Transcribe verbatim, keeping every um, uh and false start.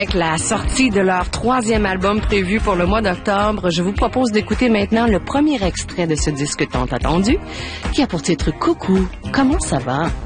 Avec la sortie de leur troisième album prévu pour le mois d'octobre, je vous propose d'écouter maintenant le premier extrait de ce disque tant attendu, qui a pour titre « Coucou, comment ça va ?»